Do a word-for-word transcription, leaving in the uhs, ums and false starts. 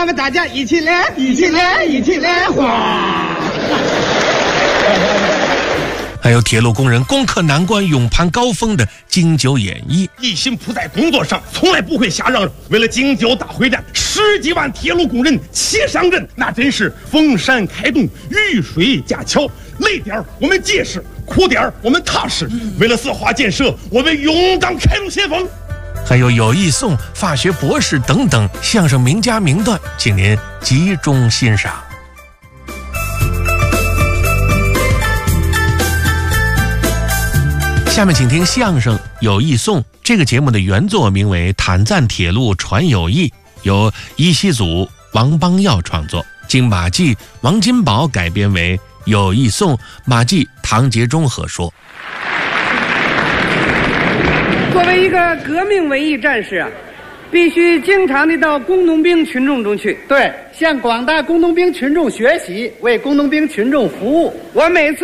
们大家一起来，一起来，一起来，哗！ 还有铁路工人攻克难关、勇攀高峰的京九演绎， 一心扑在工作上，从来不会瞎嚷嚷。为了京九大会战，十几万铁路工人齐上阵，那真是逢山开洞，遇水架桥。累点我们结实，苦点我们踏实。为了四化建设，我们勇当开路先锋。 还有友谊颂、法学博士等等相声名家名段，请您集中欣赏。下面请听相声《友谊颂》。这个节目的原作名为《坦赞铁路传友谊》，由一西组王邦耀创作，经马季、王金宝改编为《友谊颂》，马季、唐杰忠合说。 作为一个革命文艺战士啊，必须经常的到工农兵群众中去， 对，向广大工农兵群众学习，为工农兵群众服务。 我每次